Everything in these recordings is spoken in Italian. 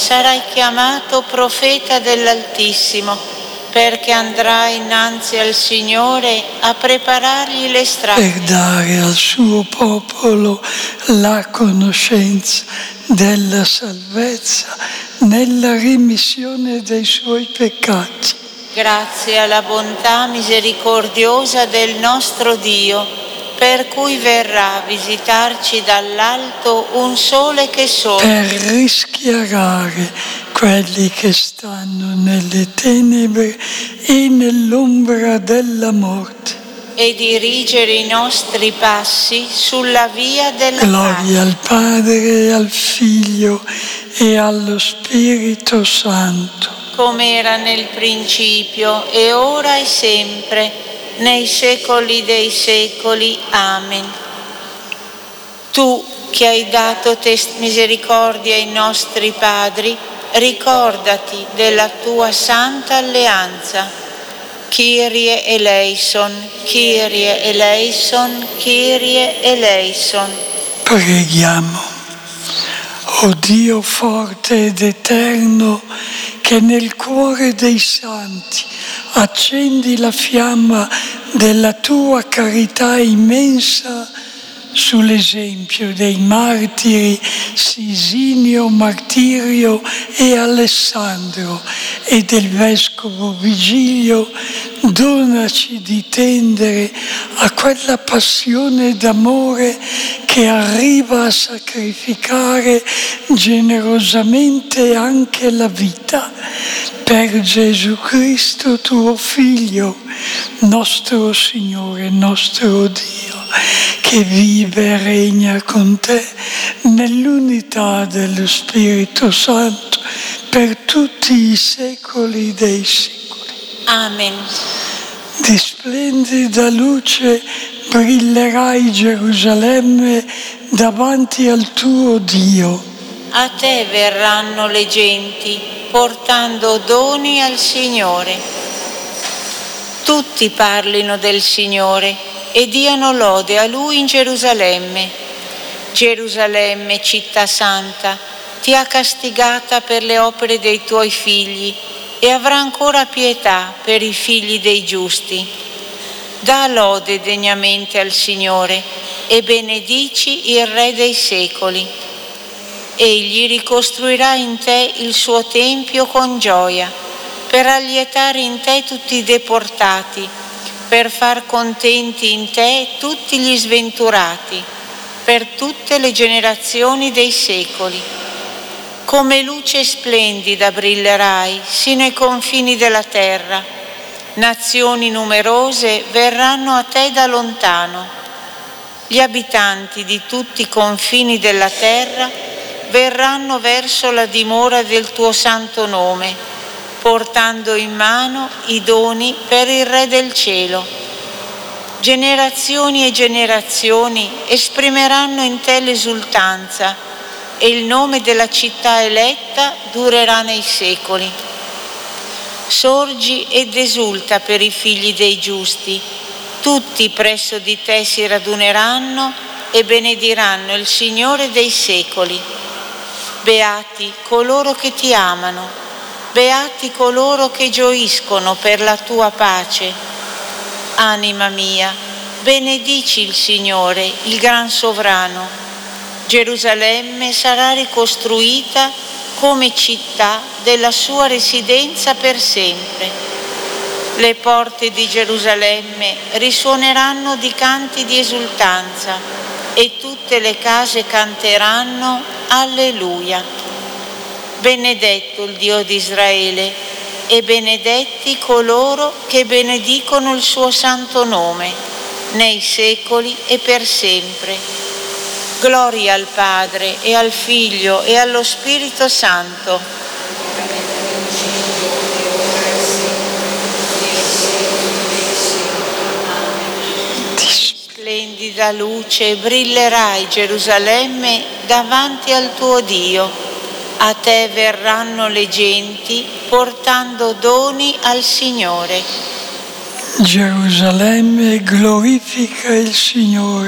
sarai chiamato profeta dell'Altissimo, perché andrai innanzi al Signore a preparargli le strade. Per dare al suo popolo la conoscenza della salvezza nella remissione dei suoi peccati. Grazie alla bontà misericordiosa del nostro Dio, per cui verrà a visitarci dall'alto un sole che sole. Per rischiarare quelli che stanno nelle tenebre e nell'ombra della morte. E dirigere i nostri passi sulla via della Gloria al Padre, e al Figlio e allo Spirito Santo. come era nel principio, e ora e sempre, nei secoli dei secoli. Amen. Tu che hai dato misericordia ai nostri padri, ricordati della tua santa alleanza. Kyrie eleison, Kyrie eleison, Kyrie eleison. Preghiamo. O Dio forte ed eterno, che nel cuore dei santi accendi la fiamma della tua carità immensa sull'esempio dei martiri Sisinio, Martirio e Alessandro e del Vescovo Vigilio, donaci di tendere a quella passione d'amore che arriva a sacrificare generosamente anche la vita per Gesù Cristo tuo Figlio, nostro Signore, nostro Dio, che vive e regna con te nell'unità dello Spirito Santo per tutti i secoli dei secoli. Amen. Di splendida luce brillerai, Gerusalemme, davanti al tuo Dio. A te verranno le genti, portando doni al Signore. Tutti parlino del Signore e diano lode a Lui in Gerusalemme. Gerusalemme, città santa, ti ha castigata per le opere dei tuoi figli e avrà ancora pietà per i figli dei giusti. Dà lode degnamente al Signore e benedici il Re dei secoli. Egli ricostruirà in te il suo tempio con gioia, per allietare in te tutti i deportati, per far contenti in te tutti gli sventurati, per tutte le generazioni dei secoli. Come luce splendida brillerai sino ai confini della terra. Nazioni numerose verranno a te da lontano. Gli abitanti di tutti i confini della terra verranno verso la dimora del tuo santo nome, portando in mano i doni per il Re del cielo. Generazioni e generazioni esprimeranno in te l'esultanza e il nome della città eletta durerà nei secoli. Sorgi ed esulta per i figli dei giusti. Tutti presso di te si raduneranno e benediranno il Signore dei secoli. Beati coloro che ti amano, beati coloro che gioiscono per la tua pace. Anima mia, benedici il Signore, il gran sovrano. Gerusalemme sarà ricostruita come città della sua residenza per sempre. Le porte di Gerusalemme risuoneranno di canti di esultanza e tutte le case canteranno Alleluia. Benedetto il Dio di Israele e benedetti coloro che benedicono il suo santo nome nei secoli e per sempre. Gloria al Padre e al Figlio e allo Spirito Santo. Di splendida luce brillerai, Gerusalemme, davanti al tuo Dio. A te verranno le genti portando doni al Signore. Gerusalemme glorifica il Signore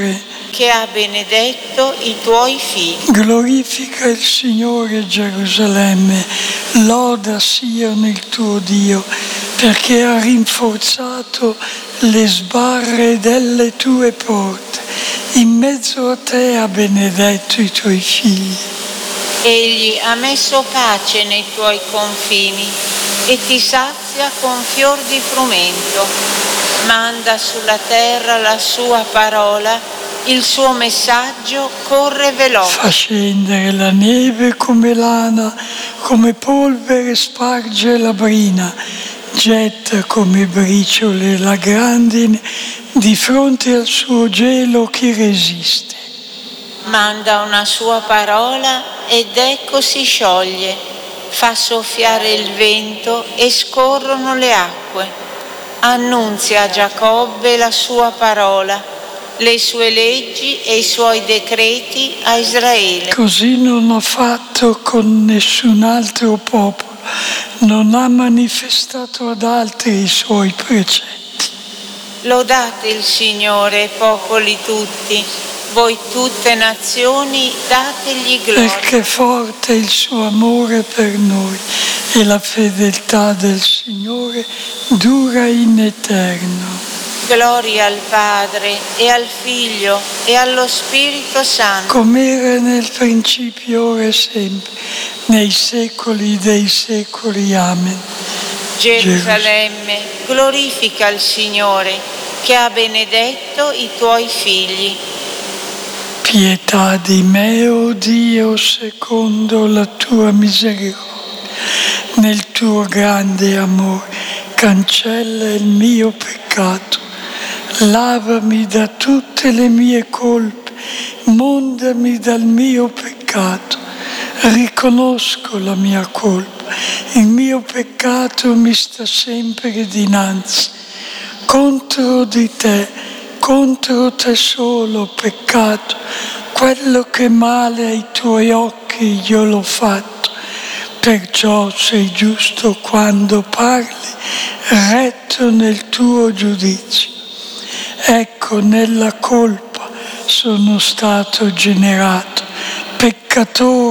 che ha benedetto i tuoi figli. Glorifica il Signore Gerusalemme, loda Sion il tuo Dio, perché ha rinforzato le sbarre delle tue porte, in mezzo a te ha benedetto i tuoi figli. Egli ha messo pace nei tuoi confini e ti sazia con fior di frumento. Manda sulla terra la sua parola, il suo messaggio corre veloce. Fa scendere la neve come lana, come polvere sparge la brina, getta come briciole la grandine, di fronte al suo gelo chi resiste? Manda una sua parola ed ecco si scioglie, fa soffiare il vento e scorrono le acque. Annunzia a Giacobbe la sua parola, le sue leggi e i suoi decreti a Israele. Così non ha fatto con nessun altro popolo, non ha manifestato ad altri i suoi precetti. Lodate il Signore, popoli tutti, voi tutte nazioni, dategli gloria. Perché forte è il suo amore per noi e la fedeltà del Signore dura in eterno. Gloria al Padre e al Figlio e allo Spirito Santo. Come era nel principio, ora e sempre, nei secoli dei secoli. Amen. Gerusalemme, glorifica il Signore, che ha benedetto i tuoi figli. Pietà di me, o Dio, secondo la tua misericordia. Nel tuo grande amore cancella il mio peccato. Lavami da tutte le mie colpe, mondami dal mio peccato. Riconosco la mia colpa, il mio peccato mi sta sempre dinanzi. Contro di te, contro te solo ho peccato, quello che male ai tuoi occhi io l'ho fatto. Perciò sei giusto quando parli, retto nel tuo giudizio. Ecco, nella colpa sono stato generato, peccatore